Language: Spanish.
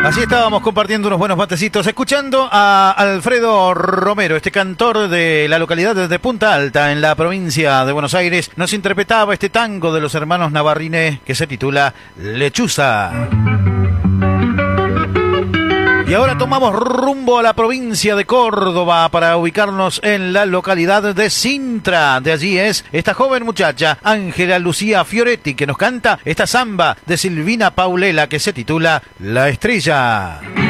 Así estábamos compartiendo unos buenos matecitos, escuchando a Alfredo Romero, este cantor de la localidad de Punta Alta, en la provincia de Buenos Aires. Nos interpretaba este tango de los hermanos Navarrine que se titula Lechuza. Y ahora tomamos rumbo a la provincia de Córdoba para ubicarnos en la localidad de Sintra. De allí es esta joven muchacha, Ángela Lucía Fioretti, que nos canta esta samba de Silvina Paulela que se titula La Estrella.